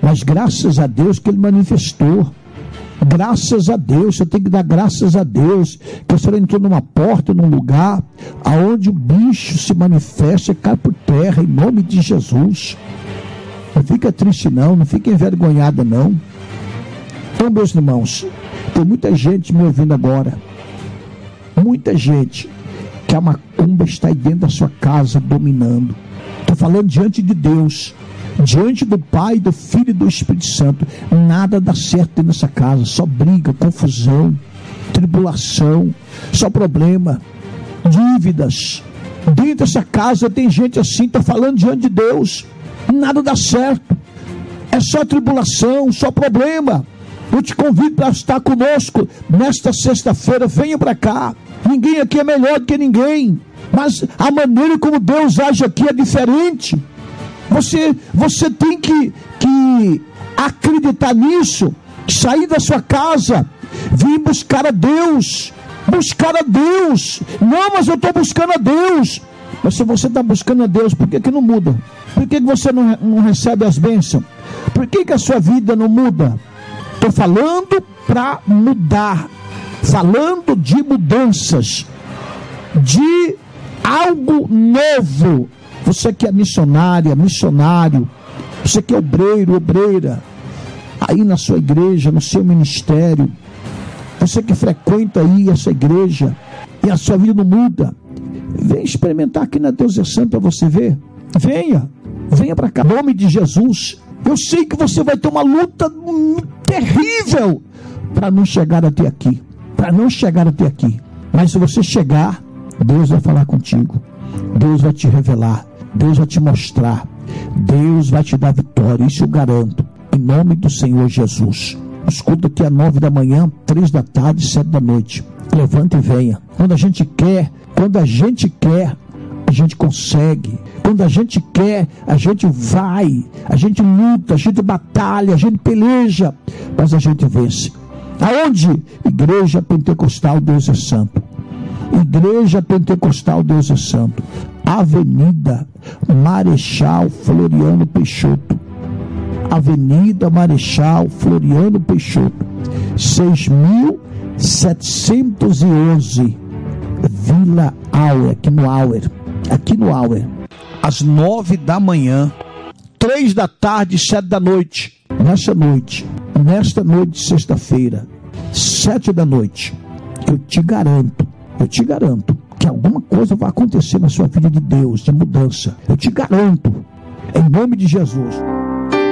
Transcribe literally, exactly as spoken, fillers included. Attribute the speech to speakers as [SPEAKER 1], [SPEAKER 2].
[SPEAKER 1] Mas graças a Deus que ele manifestou. Graças a Deus, você tem que dar graças a Deus que você entrou numa porta, num lugar aonde o bicho se manifesta e cai por terra, em nome de Jesus. Não fica triste não, não fica envergonhada não. Então, meus irmãos, tem muita gente me ouvindo agora, muita gente que a macumba está aí dentro da sua casa dominando. Estou falando diante de Deus, diante do Pai, do Filho e do Espírito Santo. Nada dá certo dentro dessa casa, só briga, confusão, tribulação, só problema, dívidas. Dentro dessa casa tem gente assim, está falando diante de Deus, nada dá certo, é só tribulação, só problema. Eu te convido para estar conosco nesta sexta-feira. Venha para cá. Ninguém aqui é melhor do que ninguém, mas a maneira como Deus age aqui é diferente. Você, você tem que, que acreditar nisso, sair da sua casa, vir buscar a Deus, buscar a Deus. Não, mas eu estou buscando a Deus. Mas se você está buscando a Deus, por que, que não muda? Por que, que você não, não recebe as bênçãos? Por que, que a sua vida não muda? Estou falando para mudar, falando de mudanças, de algo novo. Você que é missionária, missionário, você que é obreiro, obreira, aí na sua igreja, no seu ministério, você que frequenta aí essa igreja e a sua vida não muda, vem experimentar aqui na Deus é Santo para você ver. Venha, venha para cá, em nome de Jesus. Eu sei que você vai ter uma luta terrível para não chegar até aqui, para não chegar até aqui. Mas se você chegar, Deus vai falar contigo, Deus vai te revelar, Deus vai te mostrar, Deus vai te dar vitória, isso eu garanto, em nome do Senhor Jesus. Escuta aqui às nove da manhã, três da tarde, sete da noite. Levanta e venha. Quando a gente quer, quando a gente quer, a gente consegue. Quando a gente quer, a gente vai, a gente luta, a gente batalha, a gente peleja, mas a gente vence. Aonde? Igreja Pentecostal Deus é Santo. Igreja Pentecostal Deus é Santo. Avenida Marechal Floriano Peixoto. Avenida Marechal Floriano Peixoto, seis mil setecentos e onze, Vila Auer, aqui no Auer, aqui no Auer, às nove da manhã, três da tarde, sete da noite. Nessa noite, nesta noite de sexta-feira, sete da noite, eu te garanto, eu te garanto que alguma coisa vai acontecer na sua vida de Deus, de mudança. Eu te garanto, em nome de Jesus.